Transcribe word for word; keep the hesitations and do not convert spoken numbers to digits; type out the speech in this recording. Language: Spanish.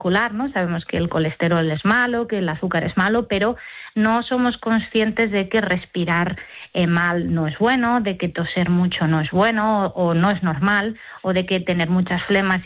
cardiovascular, ¿no? Sabemos que el colesterol es malo, que el azúcar es malo, pero no somos conscientes de que respirar eh, mal no es bueno, de que toser mucho no es bueno o, o no es normal, o de que tener muchas flemas